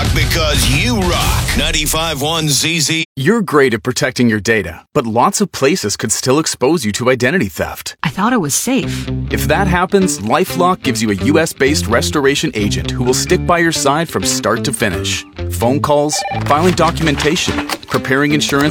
rock because you rock. 95.1 ZZ. You're great at protecting your data, but lots of places could still expose you to identity theft. I thought it was safe. If that happens, LifeLock gives you a U.S.-based restoration agent who will stick by your side from start to finish. Phone calls, filing documentation, preparing insurance